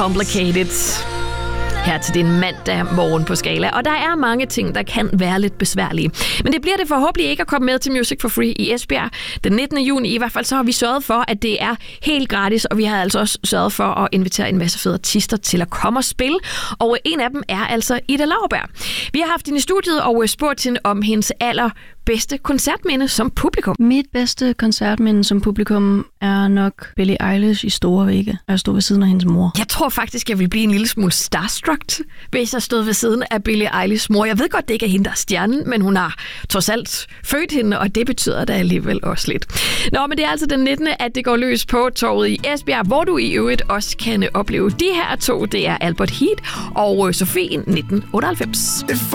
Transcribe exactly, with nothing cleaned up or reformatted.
Complicated. Her til din mandag morgen på Skala. Og der er mange ting, der kan være lidt besværlige. Men det bliver det forhåbentlig ikke at komme med til Music for Free i Esbjerg den nittende juni. I hvert fald så har vi sørget for, at det er helt gratis, og vi har altså også sørget for at invitere en masse fede artister til at komme og spille. Og en af dem er altså Ida Lauerberg. Vi har haft hende i studiet og spurgt hende om hendes aller bedste koncertminde som publikum. Mit bedste koncertminde som publikum er nok Billie Eilish i Store Vægge. Jeg stod ved siden af hendes mor. Jeg tror faktisk, jeg vil blive en lille smule starstruck, hvis jeg stod ved siden af Billie Eilishs mor. Jeg ved godt, det ikke er hende, der er stjernen, men hun har trods alt født hende, og det betyder da alligevel også lidt. Nå, men det er altså den nittende at det går løs på torvet i Esbjerg, hvor du i øvrigt også kan opleve de her to. Det er Albert Heat og Sofie nitten otteoghalvfems.